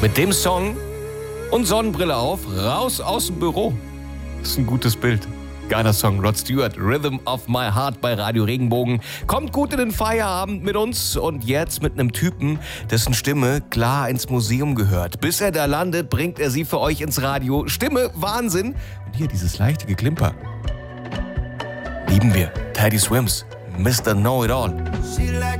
Mit dem Song und Sonnenbrille auf, raus aus dem Büro. Das ist ein gutes Bild. Geiler Song, Rod Stewart, Rhythm of My Heart bei Radio Regenbogen. Kommt gut in den Feierabend mit uns und jetzt mit einem Typen, dessen Stimme klar ins Museum gehört. Bis er da landet, bringt er sie für euch ins Radio. Stimme, Wahnsinn. Und hier dieses leichte Geklimper. Lieben wir. Teddy Swims, Mr. Know-It-All.